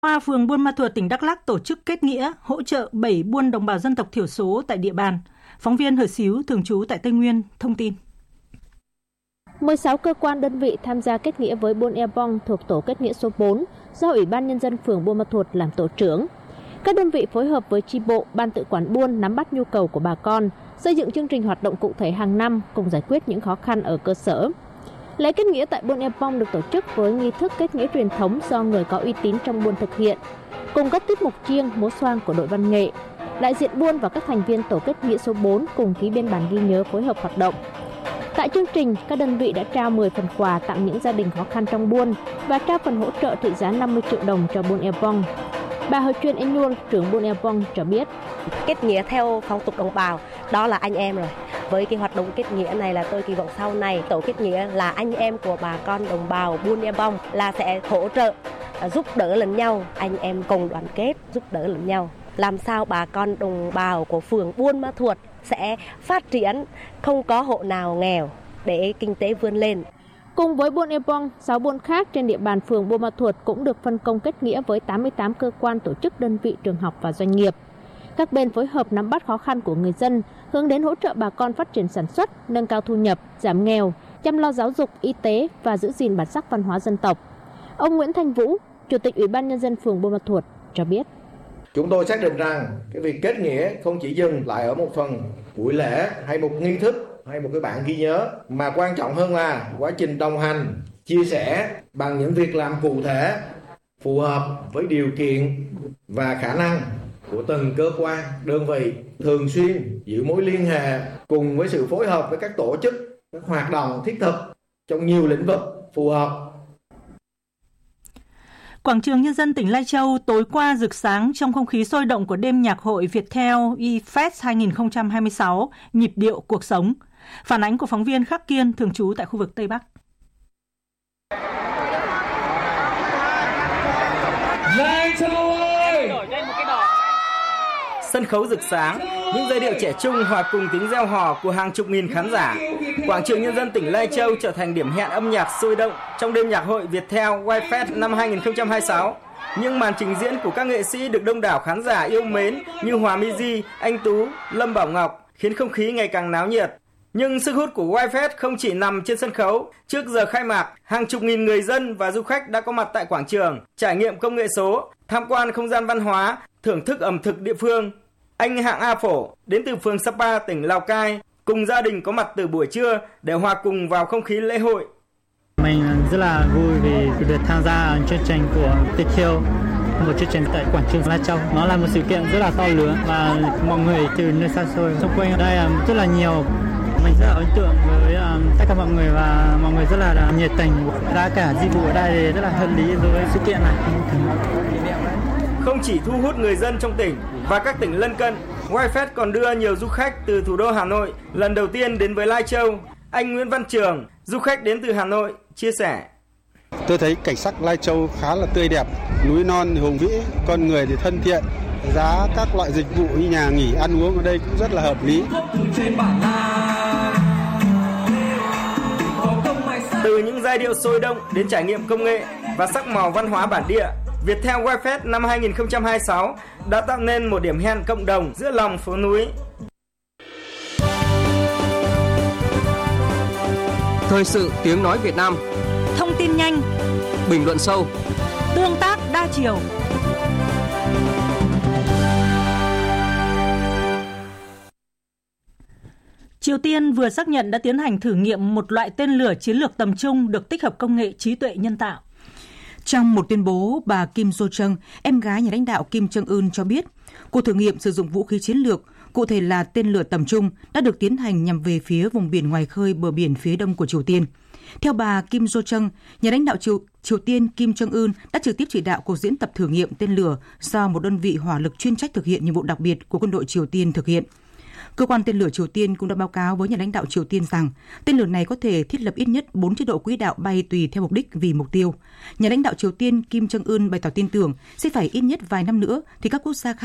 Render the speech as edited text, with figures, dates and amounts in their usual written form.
Qua phường Buôn Ma Thuột, tỉnh Đắk Lắk tổ chức kết nghĩa hỗ trợ 7 buôn đồng bào dân tộc thiểu số tại địa bàn. Phóng viên Hờ Xíu thường trú tại Tây Nguyên thông tin. 16 cơ quan đơn vị tham gia kết nghĩa với Buôn Ea Bong thuộc tổ kết nghĩa số 4 do Ủy ban Nhân dân phường Buôn Ma Thuột làm tổ trưởng. Các đơn vị phối hợp với chi bộ, ban tự quản buôn nắm bắt nhu cầu của bà con, xây dựng chương trình hoạt động cụ thể hàng năm cùng giải quyết những khó khăn ở cơ sở. Lễ kết nghĩa tại Buôn Ea Bong được tổ chức với nghi thức kết nghĩa truyền thống do người có uy tín trong buôn thực hiện, cùng các tiết mục chiêng, múa xoang của đội văn nghệ. Đại diện buôn và các thành viên tổ kết nghĩa số 4 cùng ký biên bản ghi nhớ phối hợp hoạt động. Tại chương trình, các đơn vị đã trao 10 phần quà tặng những gia đình khó khăn trong buôn và trao phần hỗ trợ trị giá 50 triệu đồng cho Buôn Ea Bong. Bà Hờ Chuyên Ên Nhuôn, trưởng Buôn Ea Bong cho biết. Kết nghĩa theo phong tục đồng bào, đó là anh em rồi. Với cái hoạt động kết nghĩa này là tôi kỳ vọng sau này tổ kết nghĩa là anh em của bà con đồng bào Buôn Ea Bong là sẽ hỗ trợ, giúp đỡ lẫn nhau, anh em cùng đoàn kết, giúp đỡ lẫn nhau. Làm sao bà con đồng bào của phường Buôn Ma Thuột sẽ phát triển, không có hộ nào nghèo để kinh tế vươn lên. Cùng với Buôn Ea Bong, 6 buôn khác trên địa bàn phường Buôn Ma Thuột cũng được phân công kết nghĩa với 88 cơ quan, tổ chức, đơn vị, trường học và doanh nghiệp. Các bên phối hợp nắm bắt khó khăn của người dân, hướng đến hỗ trợ bà con phát triển sản xuất, nâng cao thu nhập, giảm nghèo, chăm lo giáo dục, y tế và giữ gìn bản sắc văn hóa dân tộc. Ông Nguyễn Thanh Vũ, Chủ tịch Ủy ban Nhân dân phường Buôn Ma Thuột cho biết. Chúng tôi xác định rằng cái việc kết nghĩa không chỉ dừng lại ở một phần buổi lễ hay một nghi thức hay một cái bản ghi nhớ, mà quan trọng hơn là quá trình đồng hành, chia sẻ bằng những việc làm cụ thể phù hợp với điều kiện và khả năng của từng cơ quan, đơn vị, thường xuyên giữ mối liên hệ cùng với sự phối hợp với các tổ chức, các hoạt động thiết thực trong nhiều lĩnh vực phù hợp. Quảng trường Nhân dân tỉnh Lai Châu tối qua rực sáng trong không khí sôi động của đêm nhạc hội Viettel eFest 2026, nhịp điệu cuộc sống. Phản ánh của phóng viên Khắc Kiên thường trú tại khu vực Tây Bắc. Lai Châu ơi! Sân khấu rực sáng, những giai điệu trẻ trung hòa cùng tiếng reo hò của hàng chục nghìn khán giả. Quảng trường Nhân dân tỉnh Lai Châu trở thành điểm hẹn âm nhạc sôi động trong đêm nhạc hội Viettel eFest năm 2026. Những màn trình diễn của các nghệ sĩ được đông đảo khán giả yêu mến như Hòa Minzy, Anh Tú, Lâm Bảo Ngọc khiến không khí ngày càng náo nhiệt. Nhưng sức hút của eFest không chỉ nằm trên sân khấu. Trước giờ khai mạc, hàng chục nghìn người dân và du khách đã có mặt tại quảng trường, trải nghiệm công nghệ số, tham quan không gian văn hóa, thưởng thức ẩm thực địa phương. Anh Hạng A Phổ đến từ phường Sapa, tỉnh Lào Cai, cùng gia đình có mặt từ buổi trưa để hòa cùng vào không khí lễ hội. Mình rất là vui vì được tham gia chương trình của Viettel, một chương trình tại quảng trường Lai Châu. Nó là một sự kiện rất là to lớn và mọi người từ nơi xa xôi xung quanh ở đây rất là nhiều. Mình rất là ấn tượng với tất cả mọi người và mọi người rất là nhiệt tình. Giá cả dịch vụ ở đây rất là hợp lý đối với sự kiện này. Không chỉ thu hút người dân trong tỉnh và các tỉnh lân cận, eFest còn đưa nhiều du khách từ thủ đô Hà Nội lần đầu tiên đến với Lai Châu. Anh Nguyễn Văn Trường, du khách đến từ Hà Nội, chia sẻ. Tôi thấy cảnh sắc Lai Châu khá là tươi đẹp, núi non thì hùng vĩ, con người thì thân thiện, giá các loại dịch vụ như nhà nghỉ, ăn uống ở đây cũng rất là hợp lý. Từ những giai điệu sôi động đến trải nghiệm công nghệ và sắc màu văn hóa bản địa, Viettel eFest năm 2026 đã tạo nên một điểm hẹn cộng đồng giữa lòng phố núi. Thời sự tiếng nói Việt Nam. Thông tin nhanh, bình luận sâu, tương tác đa chiều. Triều Tiên vừa xác nhận đã tiến hành thử nghiệm một loại tên lửa chiến lược tầm trung được tích hợp công nghệ trí tuệ nhân tạo. Trong một tuyên bố, bà Kim Jo-chung, em gái nhà lãnh đạo Kim Jong-un cho biết, cuộc thử nghiệm sử dụng vũ khí chiến lược, cụ thể là tên lửa tầm trung, đã được tiến hành nhằm về phía vùng biển ngoài khơi bờ biển phía đông của Triều Tiên. Theo bà Kim Jo-chung, nhà lãnh đạo Triều Tiên Kim Jong-un đã trực tiếp chỉ đạo cuộc diễn tập thử nghiệm tên lửa do một đơn vị hỏa lực chuyên trách thực hiện nhiệm vụ đặc biệt của quân đội Triều Tiên thực hiện. Cơ quan tên lửa Triều Tiên cũng đã báo cáo với nhà lãnh đạo Triều Tiên rằng tên lửa này có thể thiết lập ít nhất 4 chế độ quỹ đạo bay tùy theo mục đích vì mục tiêu. Nhà lãnh đạo Triều Tiên Kim Jong-un bày tỏ tin tưởng sẽ phải ít nhất vài năm nữa thì các quốc gia khác